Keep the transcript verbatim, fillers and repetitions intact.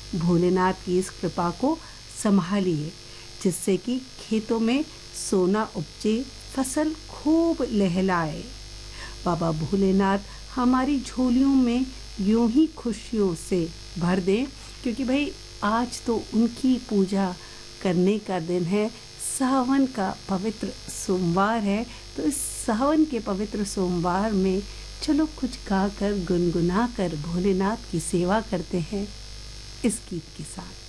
भोलेनाथ की इस कृपा को संभालिए, जिससे कि खेतों में सोना उपजे, फसल खूब लहलाए। बाबा भोलेनाथ हमारी झोलियों में यूं ही खुशियों से भर दें, क्योंकि भाई आज तो उनकी पूजा करने का दिन है। सावन का पवित्र सोमवार है, तो इस सावन के पवित्र सोमवार में चलो कुछ गाकर गुनगुना कर भोलेनाथ की सेवा करते हैं इस गीत के साथ।